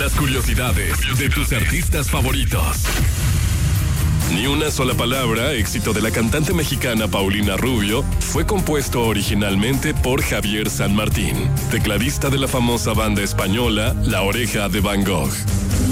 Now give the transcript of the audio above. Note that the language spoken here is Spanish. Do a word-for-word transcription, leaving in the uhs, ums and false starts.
Las curiosidades de tus artistas favoritos. Ni una sola palabra, éxito de la cantante mexicana Paulina Rubio, fue compuesto originalmente por Javier San Martín, tecladista de la famosa banda española La Oreja de Van Gogh.